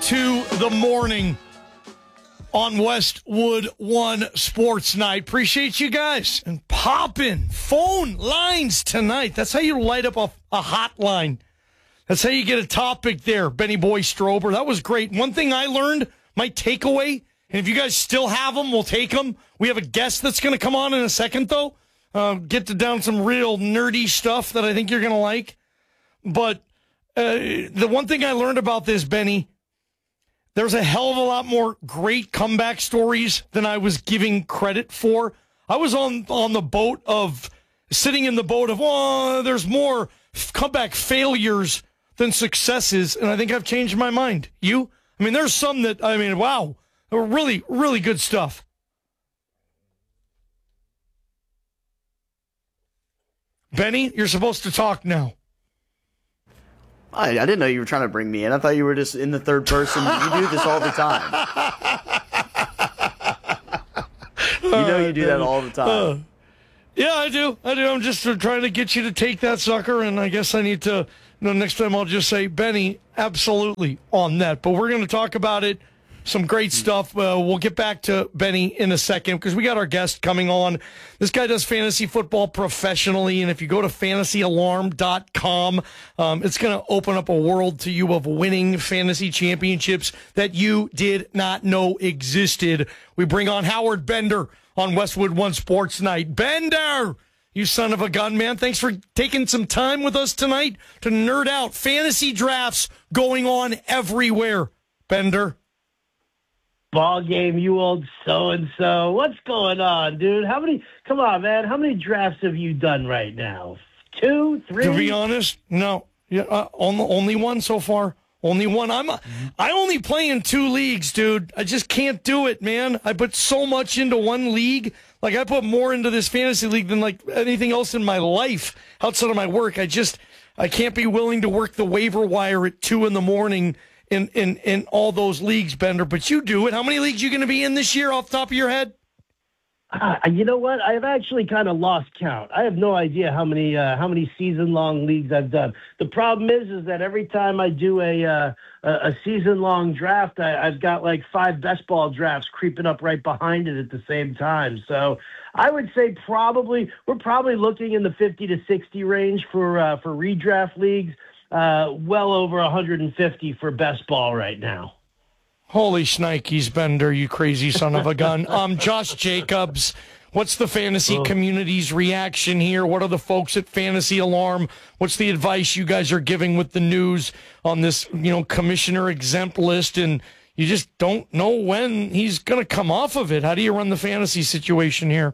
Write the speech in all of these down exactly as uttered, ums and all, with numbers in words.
into the morning on Westwood One Sports Night. Appreciate you guys and popping phone lines tonight. That's how you light up a, a hotline. That's how you get a topic there, Benny Boy Strober. That was great. One thing I learned, my takeaway, and if you guys still have them, we'll take them. We have a guest that's going to come on in a second, though. Uh, get to down some real nerdy stuff that I think you're going to like. But uh, the one thing I learned about this, Benny, there's a hell of a lot more great comeback stories than I was giving credit for. I was on, on the boat of, sitting in the boat of, oh, there's more comeback failures than successes, and I think I've changed my mind. You? I mean, there's some that, I mean, wow, they were really, really good stuff. Benny, you're supposed to talk now. I, I didn't know you were trying to bring me in. I thought you were just in the third person. You do this all the time. You know you do that all the time. Uh, yeah, I do. I do. I'm just trying to get you to take that sucker, and I guess I need to, you know, next time I'll just say, Benny, absolutely on that. But we're going to talk about it. Some great stuff. Uh, we'll get back to Benny in a second because we got our guest coming on. This guy does fantasy football professionally, and if you go to fantasy alarm dot com, um, it's going to open up a world to you of winning fantasy championships that you did not know existed. We bring on Howard Bender on Westwood One Sports Night. Bender, you son of a gun, man. Thanks for taking some time with us tonight to nerd out. Fantasy drafts going on everywhere. Bender. Ball game, you old so-and-so. What's going on, dude? How many, come on, man. How many drafts have you done right now? Two, three? To be honest, no. Yeah, uh, only, only one so far. Only one. I'm, mm-hmm. I only play in two leagues, dude. I just can't do it, man. I put so much into one league. Like, I put more into this fantasy league than, like, anything else in my life outside of my work. I just, I can't be willing to work the waiver wire at two in the morning in, in, in all those leagues, Bender, but you do it. How many leagues are you going to be in this year off the top of your head? Uh, you know what? I've actually kind of lost count. I have no idea how many uh, how many season-long leagues I've done. The problem is is that every time I do a uh, a season-long draft, I, I've got like five best ball drafts creeping up right behind it at the same time. So I would say probably we're probably looking in the fifty to sixty range for uh, for redraft leagues. Uh, well over one hundred fifty for best ball right now. Holy shnikes, Bender, you crazy son of a gun. Um, Josh Jacobs, what's the fantasy oh. community's reaction here? What are the folks at Fantasy Alarm? What's the advice you guys are giving with the news on this, you know, commissioner exempt list? And you just don't know when he's going to come off of it. How do you run the fantasy situation here?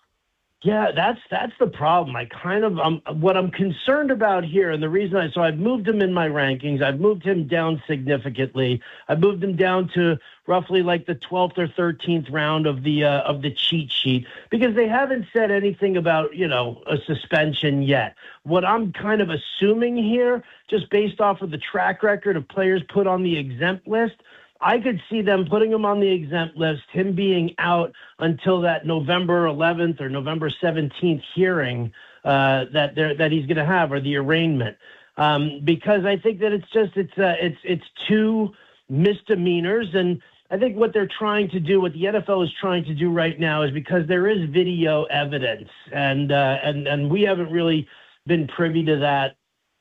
Yeah, that's that's the problem. I kind of um, what I'm concerned about here, and the reason I so I've moved him in my rankings. I've moved him down significantly. I've moved him down to roughly like the twelfth or thirteenth round of the uh, of the cheat sheet because they haven't said anything about, you know, a suspension yet. What I'm kind of assuming here, just based off of the track record of players put on the exempt list, I could see them putting him on the exempt list, him being out until that November eleventh or November seventeenth hearing uh, that there, that he's going to have, or the arraignment, um, because I think that it's just it's uh, it's it's two misdemeanors, and I think what they're trying to do, what the N F L is trying to do right now, is because there is video evidence, and uh, and and we haven't really been privy to that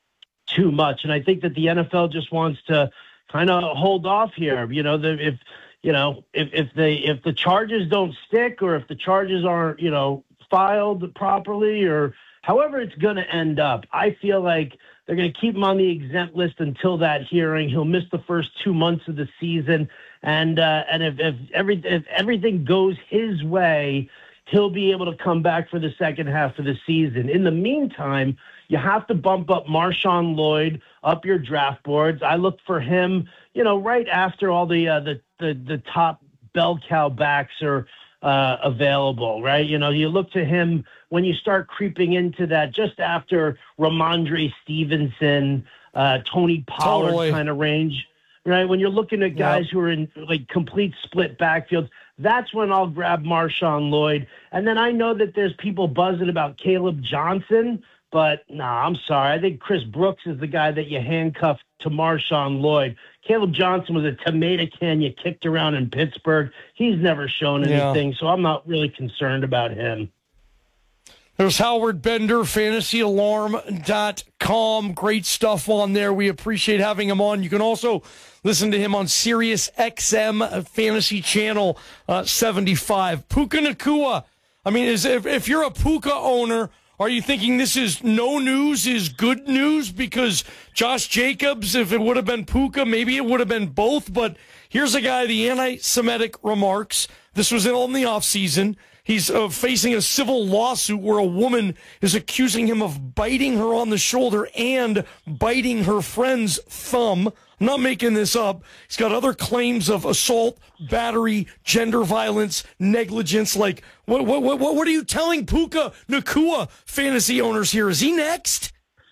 too much, and I think that the N F L just wants to kind of hold off here. You know, the, if, you know, if, if they, if the charges don't stick, or if the charges aren't, you know, filed properly, or however it's going to end up, I feel like they're going to keep him on the exempt list until that hearing. He'll miss the first two months of the season. And, uh, and if, if every, if everything goes his way, he'll be able to come back for the second half of the season. In the meantime, you have to bump up Marshawn Lloyd up your draft boards. I look for him, you know, right after all the uh, the, the the top bell cow backs are uh, available, right? You know, you look to him when you start creeping into that just after Ramondre Stevenson, uh, Tony Pollard totally. kind of range, right? When you're looking at guys yep. who are in like complete split backfields, that's when I'll grab Marshawn Lloyd. And then I know that there's people buzzing about Caleb Johnson, But, nah, I'm sorry. I think Chris Brooks is the guy that you handcuffed to Marshawn Lloyd. Caleb Johnson was a tomato can you kicked around in Pittsburgh. He's never shown anything, yeah. so I'm not really concerned about him. There's Howard Bender, fantasy alarm dot com. Great stuff on there. We appreciate having him on. You can also listen to him on Sirius X M Fantasy Channel uh, seventy-five. Puka Nacua. I mean, is, if, if you're a Puka owner, are you thinking this is no news is good news? Because Josh Jacobs, if it would have been Puka, maybe it would have been both. But here's a guy, the anti-Semitic remarks. This was in on the offseason. He's uh, facing a civil lawsuit where a woman is accusing him of biting her on the shoulder and biting her friend's thumb. I'm not making this up. He's got other claims of assault, battery, gender violence, negligence. Like, what what what, what are you telling Puka Nacua fantasy owners here? Is he next?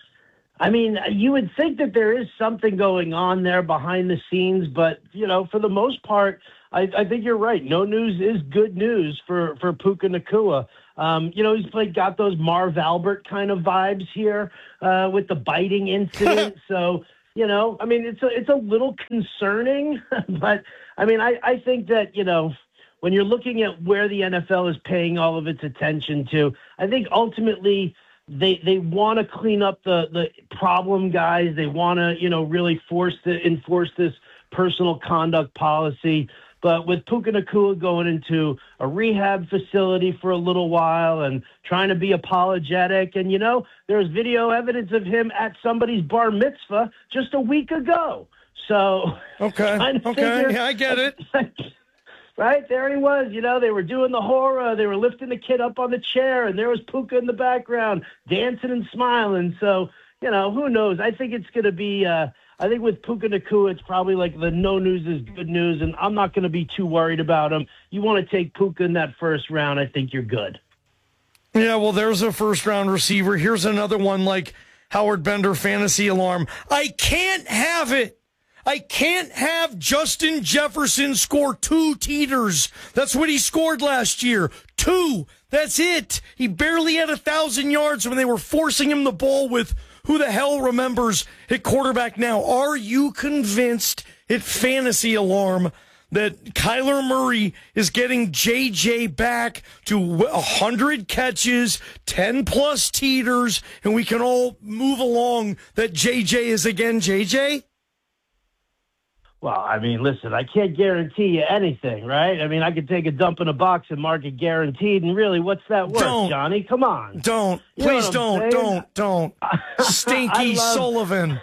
I mean, you would think that there is something going on there behind the scenes, but, you know, for the most part, I, I think you're right. No news is good news for, for Puka Nacua. Um, you know, he's played, got those Marv Albert kind of vibes here uh, with the biting incident. So, you know, I mean, it's a, it's a little concerning, but I mean, I, I think that, you know, when you're looking at where the N F L is paying all of its attention to, I think ultimately they, they want to clean up the, the problem guys. They want to, you know, really force the, enforce this personal conduct policy. But with Puka Nacua going into a rehab facility for a little while and trying to be apologetic, and, you know, there's video evidence of him at somebody's bar mitzvah just a week ago. So, okay, okay, figure, yeah, I get it. Right, there he was. You know, they were doing the horror. They were lifting the kid up on the chair, and there was Puka in the background dancing and smiling. So, you know, who knows? I think it's going to be uh, – I think with Puka Nacua, it's probably like the no news is good news, and I'm not going to be too worried about him. You want to take Puka in that first round, I think you're good. Yeah, well, there's a first-round receiver. Here's another one like Howard Bender, fantasy alarm. I can't have it. I can't have Justin Jefferson score two teeters. That's what he scored last year. Two. That's it. He barely had a thousand yards when they were forcing him the ball with who the hell remembers at quarterback now. Are you convinced at fantasy alarm that Kyler Murray is getting J J back to one hundred catches, ten plus teeters, and we can all move along that J J is again J J? Well, I mean, listen, I can't guarantee you anything, right? I mean, I could take a dump in a box and mark it guaranteed, and really, what's that worth, don't, Johnny? Come on. Don't. You Please don't, don't, don't. Stinky love, Sullivan.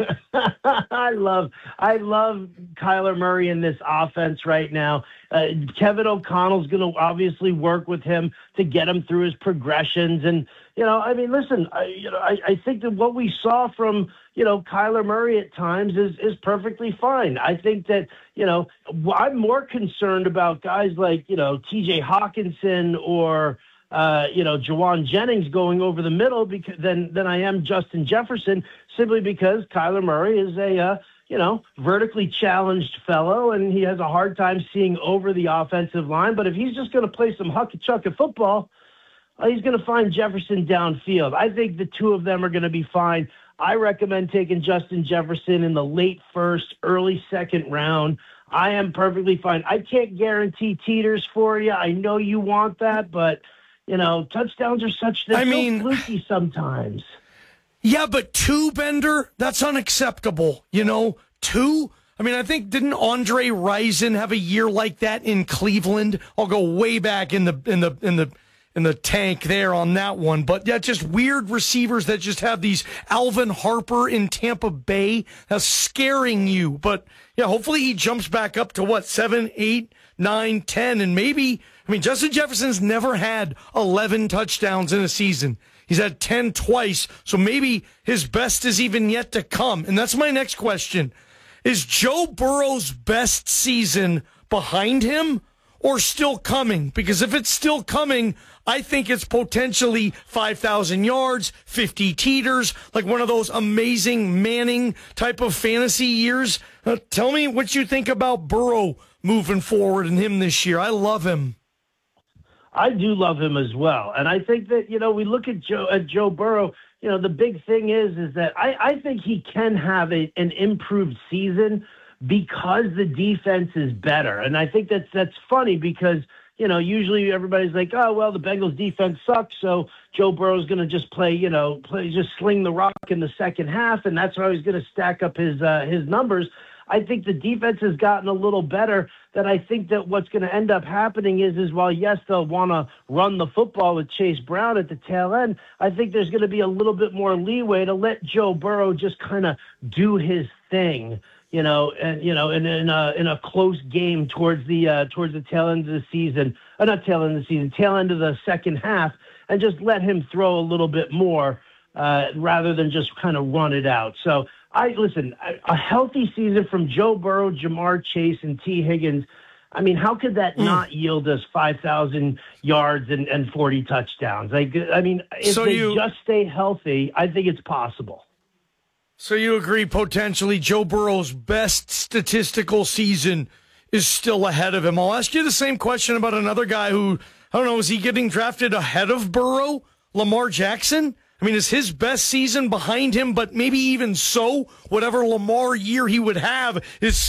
I love I love Kyler Murray in this offense right now. Uh, Kevin O'Connell's going to obviously work with him to get him through his progressions. And, you know, I mean, listen, I, you know, I, I think that what we saw from, you know, Kyler Murray at times is, is perfectly fine. I think that, you know, I'm more concerned about guys like, you know, T J Hawkinson or, Uh, you know, Jawan Jennings going over the middle because than than I am Justin Jefferson, simply because Kyler Murray is a uh, you know vertically challenged fellow and he has a hard time seeing over the offensive line. But if he's just going to play some hucka chucka football, uh, he's going to find Jefferson downfield. I think the two of them are going to be fine. I recommend taking Justin Jefferson in the late first, early second round. I am perfectly fine. I can't guarantee teeters for you. I know you want that, but you know, touchdowns are such they're I mean, so fluky sometimes. Yeah, but two, Bender, that's unacceptable. You know, two. I mean, I think didn't Andre Rison have a year like that in Cleveland? I'll go way back in the in the in the in the tank there on that one. But yeah, just weird receivers that just have these Alvin Harper in Tampa Bay that's scaring you. But yeah, hopefully he jumps back up to what, seven, eight, nine, ten, and maybe. I mean, Justin Jefferson's never had eleven touchdowns in a season. He's had ten twice, so maybe his best is even yet to come. And that's my next question. Is Joe Burrow's best season behind him or still coming? Because if it's still coming, I think it's potentially five thousand yards, fifty teeters, like one of those amazing Manning type of fantasy years. Uh, tell me what you think about Burrow moving forward and him this year. I love him. I do love him as well. And I think that, you know, we look at Joe, at Joe Burrow, you know, the big thing is, is that I, I think he can have a, an improved season because the defense is better. And I think that's, that's funny because, you know, usually everybody's like, oh, well, the Bengals defense sucks, so Joe Burrow's going to just play, you know, play, just sling the rock in the second half, and that's how he's going to stack up his uh, his numbers. I think the defense has gotten a little better. That I think that what's going to end up happening is, is while, yes, they'll want to run the football with Chase Brown at the tail end, I think there's going to be a little bit more leeway to let Joe Burrow just kind of do his thing. You know, and you know, in in a in a close game towards the uh, towards the tail end of the season, uh, not tail end of the season, tail end of the second half, and just let him throw a little bit more uh, rather than just kind of run it out. So, I listen, a, a healthy season from Joe Burrow, Jamar Chase, and T. Higgins. I mean, how could that mm. not yield us five thousand yards and, and forty touchdowns? Like, I mean, if so they you... just stay healthy, I think it's possible. So you agree potentially Joe Burrow's best statistical season is still ahead of him. I'll ask you the same question about another guy who, I don't know, is he getting drafted ahead of Burrow? Lamar Jackson? I mean, is his best season behind him, but maybe even so, whatever Lamar year he would have is